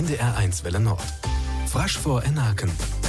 NDR1 Welle Nord. Frasch vor Enaken.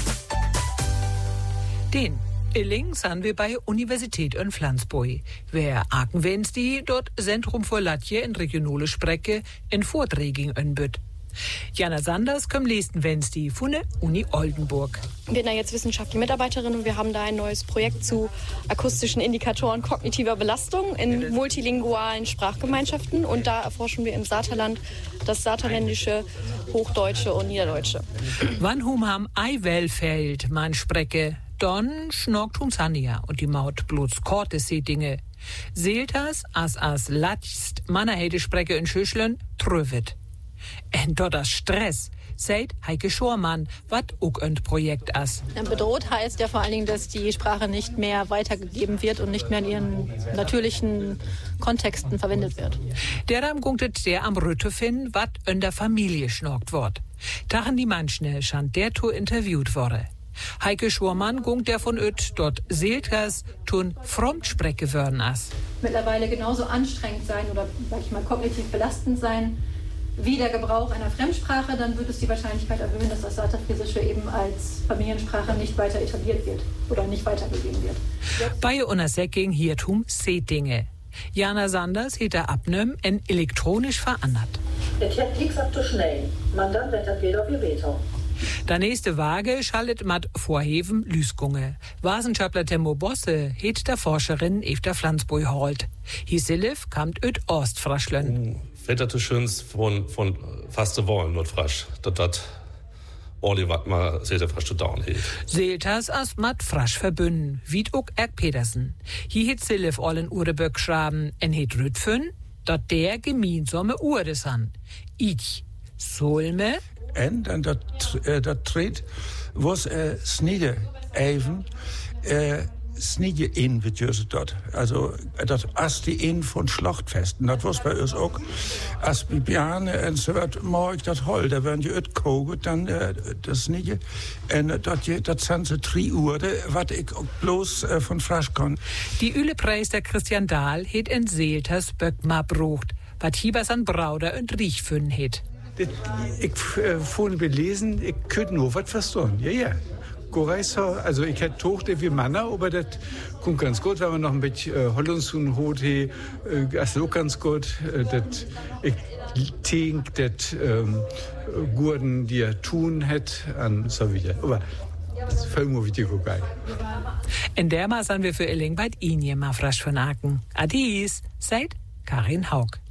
Den Illing sind wir bei Universität in Flensburg. Wer Aken Wednesday dort Zentrum für Latje in regionale Sprecke in Vorträgen anbietet. Jana Sanders kommt nächsten Wednesday von der Uni Oldenburg. Ich bin da jetzt wissenschaftliche Mitarbeiterin und wir haben da ein neues Projekt zu akustischen Indikatoren kognitiver Belastung in multilingualen Sprachgemeinschaften. Und da erforschen wir im Saterland das Saterländische, Hochdeutsche und Niederdeutsche. Wann ham Eiwellfeld man Sprecke, dann schnorkt Sanja und die Maut bloß korte Dinge. Seeltas as latjst mannerhede Sprecke in Schüschlen trövet. Und dort das Stress, sagt Heike Schormann, wat ook ein Projekt as. Bedroht heißt ja vor allen Dingen, dass die Sprache nicht mehr weitergegeben wird und nicht mehr in ihren natürlichen Kontexten verwendet wird. Deram gunktet der am Rütte fin, wat in der Familie schnorkt wort. Tachen die Manschne schand der to interviewt wurde. Heike Schormann gunkt der von öt dort Seelters tun Fremdsprecke würden as. Mittlerweile genauso anstrengend sein oder, sag ich mal, kognitiv belastend sein wie der Gebrauch einer Fremdsprache, dann wird es die Wahrscheinlichkeit erhöhen, dass das Saterfriesische eben als Familiensprache nicht weiter etabliert wird oder nicht weitergegeben wird. Bei Unersäcking hiertum Dinge. Jana Sanders hat er abnehmen en elektronisch verandert. Ich hätte nichts ab zu schnell. Man dann wird das wieder wie weiter. Der nächste Waage schaltet mat Vorheven Lüsgunge. Wissenschaftler Temmo Bosse het der Forscherin Efter Flensburg holt. Hisilif kamt öt Ostfraschlen. Wetter zu schöns von faste Wollen not frasch. Dat Orli wat mal sehr frasch zu down hielt. Seeltas as mat frasch verbünden, wie ook Erk Pedersen. Hier het Silif allen Ureböck schraben en het Rütfen, dat der gemeinsame Urde san. Ich solme. En dan dat treedt was snide even snide in wird je dat. Also dat as die in von Schlachtfesten. Dat was bei uns auch. As Bibiane en so wat mag dat hol. Da werden je ut kogen dan das snide. En dat zijn ze 3 uur, wat ik ook bloß von frasch kann. Die Ülepreister Christian Dahl het en Seelters Böckma brucht, wat hiebers an Brauder und Riechfün het. Ik vond belesen, ik kunt nog wat verstaan. Ja. Also ich hätte Tochter wie Männer, aber das kommt ganz gut, wenn man noch ein bisschen Hollandsun hat, ist auch ganz gut. Ich denke, das Gurden, die er tun hat, an so wieder. Aber das ist voll mal wichtig, geil. In der Mal sind wir für Illing bei Ihnen mal frisch von Aken. Adies, seid Karin Haug.